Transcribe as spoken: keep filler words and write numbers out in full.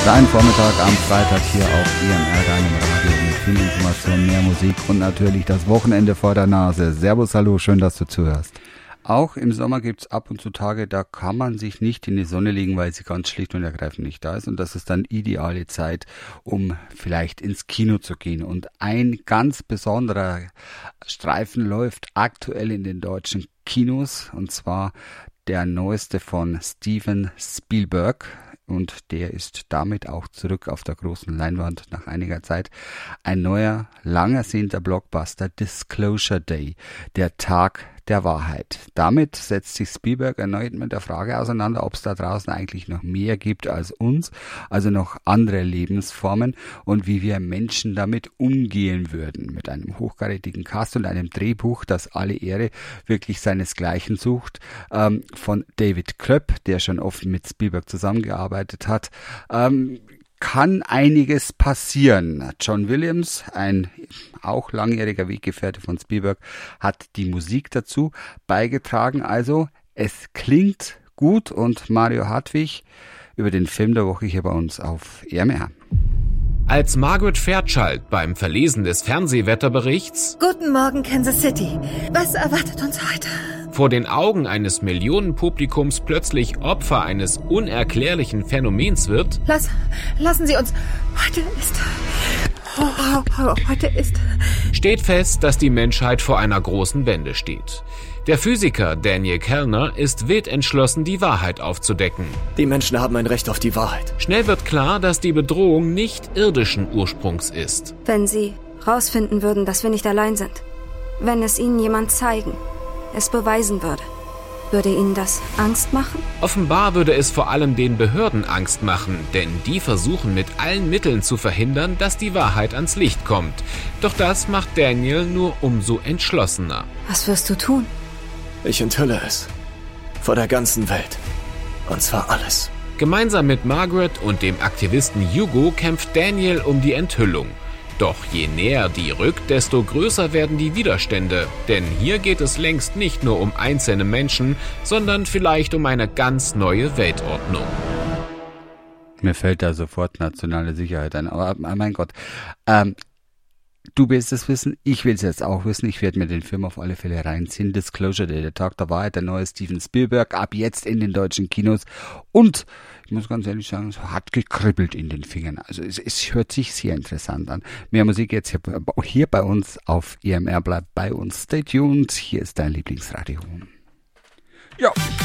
Dein Vormittag am Freitag hier auf E M R, deinem Radio mit viel Information, mehr Musik und natürlich das Wochenende vor der Nase. Servus, hallo, schön, dass du zuhörst. Auch im Sommer gibt's ab und zu Tage, da kann man sich nicht in die Sonne legen, weil sie ganz schlicht und ergreifend nicht da ist. Und das ist dann ideale Zeit, um vielleicht ins Kino zu gehen. Und ein ganz besonderer Streifen läuft aktuell in den deutschen Kinos, und zwar der neueste von Steven Spielberg. Und der ist damit auch zurück auf der großen Leinwand nach einiger Zeit. Ein neuer, lang ersehnter Blockbuster, Disclosure Day, der Tag der Wahrheit. Damit setzt sich Spielberg erneut mit der Frage auseinander, ob es da draußen eigentlich noch mehr gibt als uns, also noch andere Lebensformen und wie wir Menschen damit umgehen würden. Mit einem hochkarätigen Cast und einem Drehbuch, das alle Ehre wirklich seinesgleichen sucht, ähm, von David Koepp, der schon oft mit Spielberg zusammengearbeitet hat. Ähm, kann einiges passieren. John Williams, ein auch langjähriger Weggefährte von Spielberg, hat die Musik dazu beigetragen. Also es klingt gut, und Mario Hartwig über den Film der Woche hier bei uns auf E M R. Als Margaret Fairchild beim Verlesen des Fernsehwetterberichts Guten Morgen, Kansas City. Was erwartet uns heute? vor den Augen eines Millionenpublikums plötzlich Opfer eines unerklärlichen Phänomens wird, Lass, lassen Sie uns. Heute ist... Oh, oh, heute ist... steht fest, dass die Menschheit vor einer großen Wende steht. Der Physiker Daniel Kellner ist wild entschlossen, die Wahrheit aufzudecken. Die Menschen haben ein Recht auf die Wahrheit. Schnell wird klar, dass die Bedrohung nicht irdischen Ursprungs ist. Wenn Sie rausfinden würden, dass wir nicht allein sind, wenn es Ihnen jemand zeigen, es beweisen würde, würde Ihnen das Angst machen? Offenbar würde es vor allem den Behörden Angst machen, denn die versuchen mit allen Mitteln zu verhindern, dass die Wahrheit ans Licht kommt. Doch das macht Daniel nur umso entschlossener. Was wirst du tun? Ich enthülle es. Vor der ganzen Welt. Und zwar alles. Gemeinsam mit Margaret und dem Aktivisten Hugo kämpft Daniel um die Enthüllung. Doch je näher die rückt, desto größer werden die Widerstände. Denn hier geht es längst nicht nur um einzelne Menschen, sondern vielleicht um eine ganz neue Weltordnung. Mir fällt da sofort nationale Sicherheit ein. Aber mein Gott, ähm, du willst es wissen, ich will es jetzt auch wissen. Ich werde mir den Film auf alle Fälle reinziehen. Disclosure Day, der Tag der Wahrheit, der neue Steven Spielberg, ab jetzt in den deutschen Kinos. Und ich muss ganz ehrlich sagen, es hat gekribbelt in den Fingern. Also es, es hört sich sehr interessant an. Mehr Musik jetzt hier, hier bei uns auf E M R. Bleibt bei uns. Stay tuned. Hier ist dein Lieblingsradio. Ja.